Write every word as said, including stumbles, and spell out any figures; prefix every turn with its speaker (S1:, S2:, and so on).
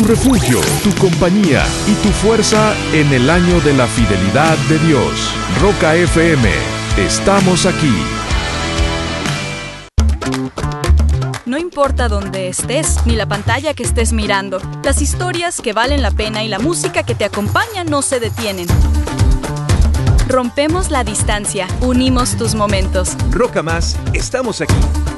S1: refugio, tu compañía y tu fuerza en el año de la fidelidad de Dios. Roca F M, estamos aquí.
S2: No importa dónde estés, ni la pantalla que estés mirando, las historias que valen la pena y la música que te acompaña no se detienen. Rompemos la distancia, unimos tus momentos.
S3: Roca Más, estamos aquí.